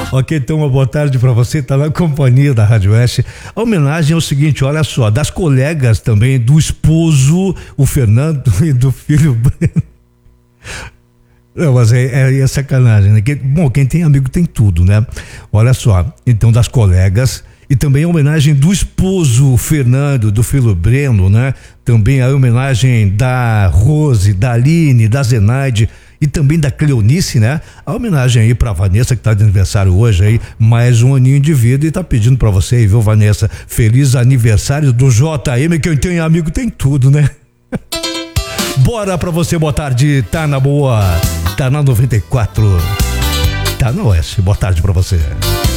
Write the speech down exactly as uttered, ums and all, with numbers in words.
Ok, então uma boa tarde pra você, tá na companhia da Rádio Oeste. A homenagem é o seguinte, olha só, das colegas também, do esposo, o Fernando, e do filho Breno. Não, mas é, é, é sacanagem, né? Que, bom, quem tem amigo tem tudo, né? Olha só, então das colegas e também a homenagem do esposo Fernando, do filho Breno, né? Também a homenagem da Rose, da Aline, da Zenaide e também da Cleonice, né? A homenagem aí pra Vanessa, que tá de aniversário hoje aí, mais um aninho de vida e tá pedindo pra você aí, viu, Vanessa? Feliz aniversário do J M, quem tem amigo tem tudo, né? Bora pra você, boa tarde, tá na boa, tá na noventa e quatro, tá na Oeste, boa tarde pra você.